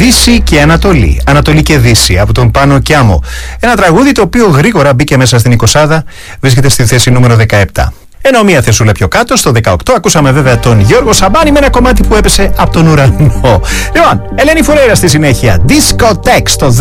Δύση και Ανατολή, Ανατολή και Δύση από τον Πάνο Κιάμο. Ένα τραγούδι το οποίο γρήγορα μπήκε μέσα στην 20, βρίσκεται στη θέση νούμερο 17. Ενώ μία θεσούλα πιο κάτω, στο 18, ακούσαμε βέβαια τον Γιώργο Σαμπάνη με ένα κομμάτι που έπεσε από τον ουρανό. Λοιπόν, Ελένη Φουρέιρα στη συνέχεια, Discotex στο